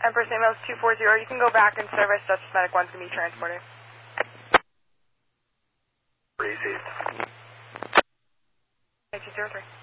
Empress Amos 240, you can go back in service. Dutch Medic 1's going to be transported. Received. 203.